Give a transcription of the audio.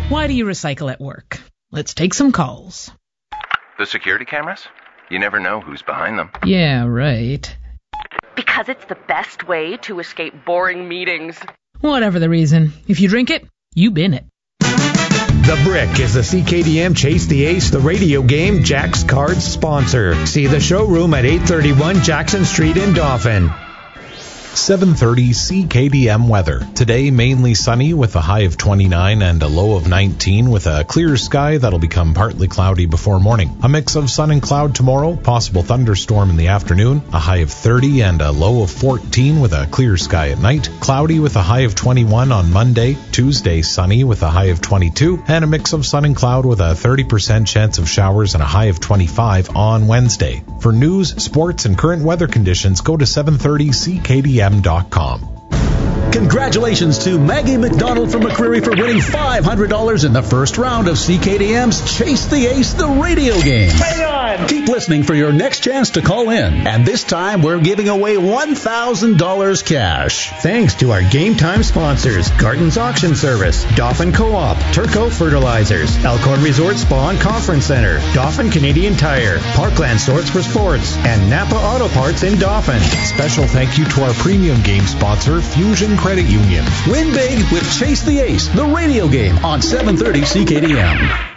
Why do you recycle at work? Let's take some calls. The security cameras? You never know who's behind them. Yeah, right. Because it's the best way to escape boring meetings. Whatever the reason, if you drink it, you bin it. The Brick is the CKDM Chase the Ace, the radio game, Jack's Cards sponsor. See the showroom at 831 Jackson Street in Dauphin. 7:30 CKDM weather. Today, mainly sunny with a high of 29 and a low of 19 with a clear sky that'll become partly cloudy before morning. A mix of sun and cloud tomorrow, possible thunderstorm in the afternoon, a high of 30 and a low of 14 with a clear sky at night. Cloudy with a high of 21 on Monday. Tuesday, sunny with a high of 22 and a mix of sun and cloud with a 30% chance of showers and a high of 25 on Wednesday. For news, sports, and current weather conditions, go to 730CKDM.com. Congratulations to Maggie McDonald from McCreary for winning $500 in the first round of CKDM's Chase the Ace, the radio game. Hang on! Keep listening for your next chance to call in. And this time, we're giving away $1,000 cash. Thanks to our game time sponsors, Garden's Auction Service, Dauphin Co-op, Turco Fertilizers, Elkhorn Resort Spa and Conference Center, Dauphin Canadian Tire, Parkland Sorts for Sports, and Napa Auto Parts in Dauphin. Special thank you to our premium game sponsor, Fusion Credit Union. Win big with Chase the Ace, the radio game on 730 CKDM.